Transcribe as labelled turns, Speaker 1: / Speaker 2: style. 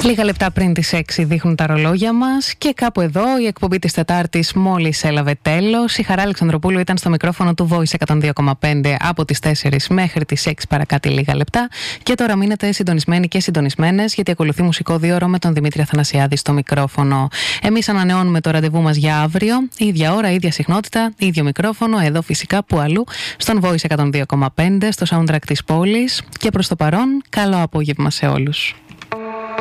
Speaker 1: Λίγα λεπτά πριν τις 6 δείχνουν τα ρολόγια μας και κάπου εδώ η εκπομπή της Τετάρτης μόλις έλαβε τέλος. Η Χαρά Αλεξανδροπούλου ήταν στο μικρόφωνο του Voice 102,5 από τις 4 μέχρι τις 6 παρακάτω λίγα λεπτά. Και τώρα μείνετε συντονισμένοι και συντονισμένες, γιατί ακολουθεί μουσικό 2ωρο με τον Δημήτρη Αθανασιάδη στο μικρόφωνο. Εμείς ανανεώνουμε το ραντεβού μας για αύριο. Ίδια ώρα, ίδια συχνότητα, ίδιο μικρόφωνο, εδώ φυσικά που αλλού, στον Voice 102,5, στο soundtrack της πόλης. Και προς το παρόν, καλό απόγευμα σε όλους.